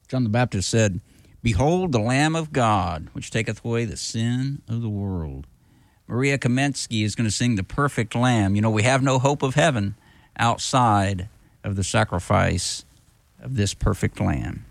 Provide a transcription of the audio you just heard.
John the Baptist said, "Behold the Lamb of God, which taketh away the sin of the world." Maria Kamensky is going to sing The Perfect Lamb. You know, we have no hope of heaven outside of the sacrifice of this perfect Lamb.